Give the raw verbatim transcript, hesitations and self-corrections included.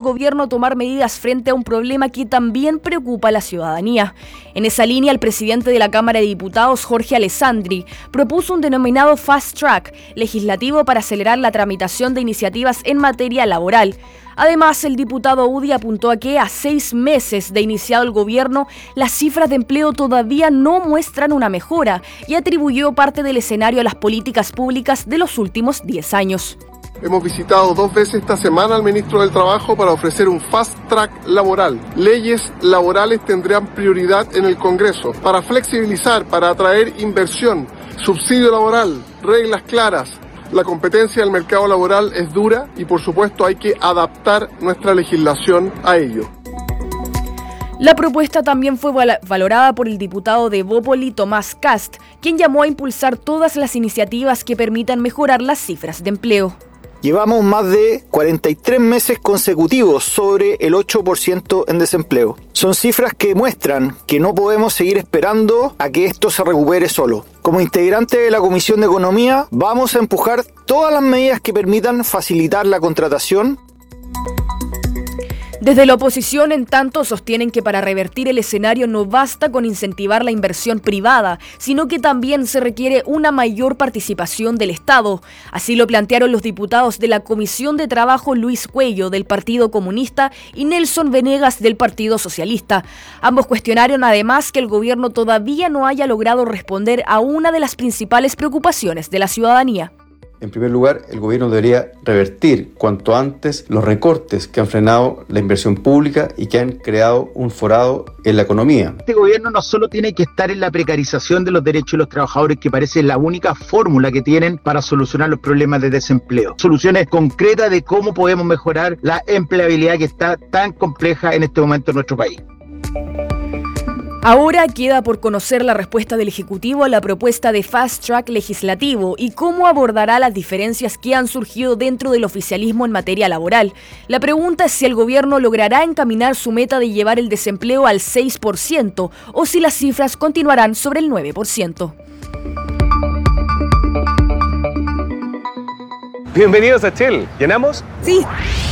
gobierno tomar medidas frente a un problema que también preocupa a la ciudadanía. En esa línea, el presidente de la Cámara de Diputados, Jorge Alessandri, propuso un denominado Fast Track legislativo para acelerar la tramitación de iniciativas en materia laboral. Además, el diputado Udi apuntó a que a seis meses de iniciado el gobierno, las cifras de empleo todavía no muestran una mejora y atribuyó parte del escenario a las políticas públicas de los últimos diez años. Hemos visitado dos veces esta semana al ministro del Trabajo para ofrecer un fast track laboral. Leyes laborales tendrán prioridad en el Congreso para flexibilizar, para atraer inversión, subsidio laboral, reglas claras. La competencia del mercado laboral es dura y, por supuesto, hay que adaptar nuestra legislación a ello. La propuesta también fue valorada por el diputado de Bópoli, Tomás Kast, quien llamó a impulsar todas las iniciativas que permitan mejorar las cifras de empleo. Llevamos más de cuarenta y tres meses consecutivos sobre el ocho por ciento en desempleo. Son cifras que muestran que no podemos seguir esperando a que esto se recupere solo. Como integrante de la Comisión de Economía, vamos a empujar todas las medidas que permitan facilitar la contratación. Desde la oposición, en tanto, sostienen que para revertir el escenario no basta con incentivar la inversión privada, sino que también se requiere una mayor participación del Estado. Así lo plantearon los diputados de la Comisión de Trabajo Luis Cuello, del Partido Comunista, y Nelson Venegas, del Partido Socialista. Ambos cuestionaron además que el gobierno todavía no haya logrado responder a una de las principales preocupaciones de la ciudadanía. En primer lugar, el gobierno debería revertir cuanto antes los recortes que han frenado la inversión pública y que han creado un forado en la economía. Este gobierno no solo tiene que estar en la precarización de los derechos de los trabajadores, que parece la única fórmula que tienen para solucionar los problemas de desempleo. Soluciones concretas de cómo podemos mejorar la empleabilidad que está tan compleja en este momento en nuestro país. Ahora queda por conocer la respuesta del Ejecutivo a la propuesta de Fast Track legislativo y cómo abordará las diferencias que han surgido dentro del oficialismo en materia laboral. La pregunta es si el gobierno logrará encaminar su meta de llevar el desempleo al seis por ciento o si las cifras continuarán sobre el nueve por ciento. Bienvenidos a Chill. ¿Llenamos? Sí.